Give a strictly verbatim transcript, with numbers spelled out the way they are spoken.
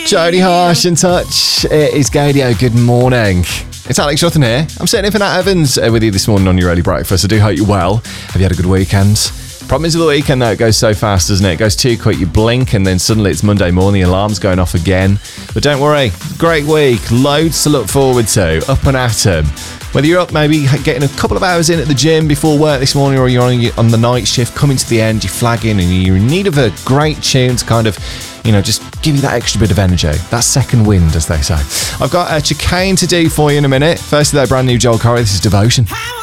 Jodie Harsh in touch. It is Gadio. Good morning. It's Alex Rutten here. I'm sitting in for Nat Evans uh, with you this morning on your early breakfast. I do hope you're well. Have you had a good weekend? Problem is with the weekend though, it goes so fast, doesn't it? It goes too quick. You blink and then suddenly it's Monday morning, alarm's going off again. But don't worry, great week, loads to look forward to, up and at 'em. Whether you're up maybe getting a couple of hours in at the gym before work this morning, or you're on, on the night shift, coming to the end, you're flagging and you're in need of a great tune to kind of, you know, just give you that extra bit of energy. That second wind, as they say. I've got a chicane to do for you in a minute. Firstly though, brand new Joel Corey, this is Devotion.